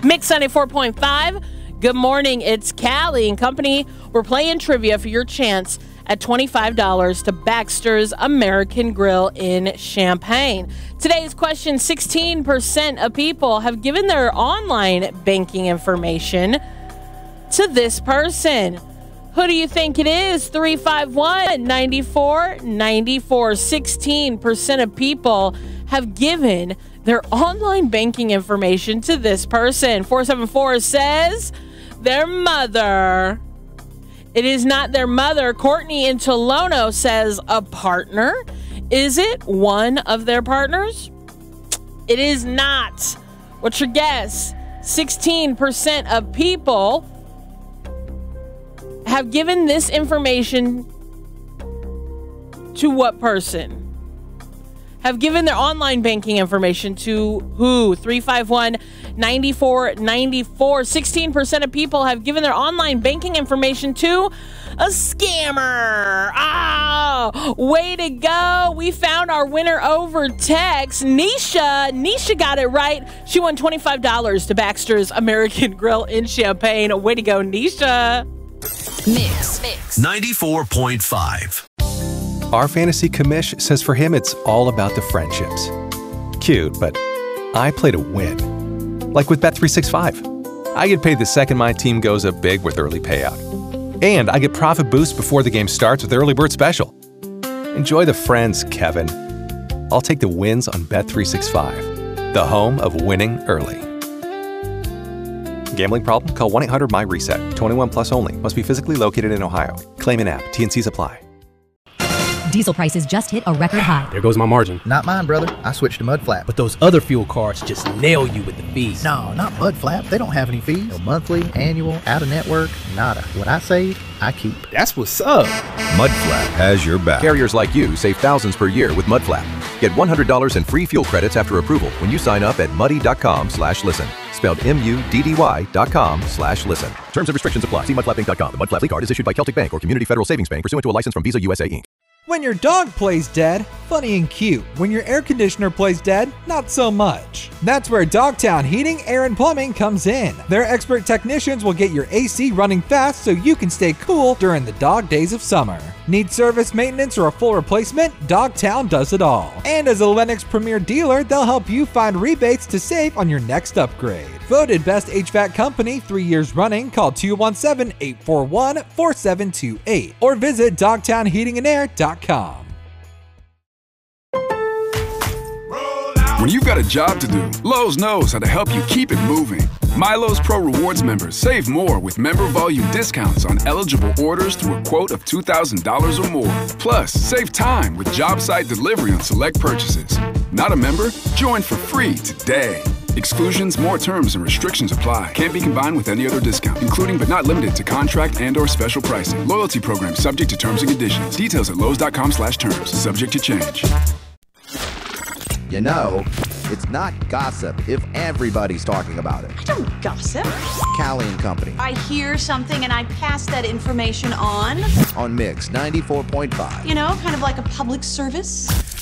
Mix 94.5. Good morning. It's Callie and company. We're playing trivia for your chance at $25 to Baxter's American Grill in Champaign. Today's question, 16% of people have given their online banking information to this person. Who do you think it is? 351-9494. 16% of people have given their online banking information to this person. 474 says their mother. It is not their mother. Courtney in Tolono says a partner. Is it one of their partners? It is not. What's your guess? 16% of people have given this information to what person? Have given their online banking information to who? 351-9494. 16% of people have given their online banking information to a scammer. Ah, way to go. We found our winner over text. Nisha got it right. She won $25 to Baxter's American Grill in Champaign. Way to go, Nisha. Mix 94.5. Our fantasy commish says for him it's all about the friendships. Cute, but I play to win. Like with Bet365. I get paid the second my team goes up big with early payout. And I get profit boost before the game starts with Early Bird Special. Enjoy the friends, Kevin. I'll take the wins on Bet365, the home of winning early. Gambling problem? Call 1-800-MY-RESET. 21 plus only. Must be physically located in Ohio. Claim in app. T&Cs apply. Diesel prices just hit a record high. There goes my margin. Not mine, brother. I switched to Mudflap. But those other fuel cards just nail you with the fees. No, not Mudflap. They don't have any fees. No monthly, annual, out-of-network, nada. What I save, I keep. That's what's up. Mudflap has your back. Carriers like you save thousands per year with Mudflap. Get $100 in free fuel credits after approval when you sign up at muddy.com/listen. Spelled MUDDY.com/listen. Terms and restrictions apply. See mudflapinc.com. The Mudflap card is issued by Celtic Bank or Community Federal Savings Bank pursuant to a license from Visa USA Inc. When your dog plays dead, funny and cute. When your air conditioner plays dead, not so much. That's where Dogtown Heating, Air, and Plumbing comes in. Their expert technicians will get your AC running fast so you can stay cool during the dog days of summer. Need service, maintenance, or a full replacement? Dogtown does it all. And as a Lennox Premier dealer, they'll help you find rebates to save on your next upgrade. Voted Best HVAC Company 3 years running, call 217-841-4728 or visit dogtownheatingandair.com. When you've got a job to do, Lowe's knows how to help you keep it moving. MyLowe's Pro Rewards members save more with member volume discounts on eligible orders through a quote of $2,000 or more. Plus, save time with job site delivery on select purchases. Not a member? Join for free today. Exclusions, more terms, and restrictions apply. Can't be combined with any other discount, including but not limited to contract and/or special pricing. Loyalty program subject to terms and conditions. Details at lowes.com/terms. Subject to change. You know, it's not gossip if everybody's talking about it. I don't gossip. Callie and Company. I hear something and I pass that information on. On Mix 94.5. You know, kind of like a public service.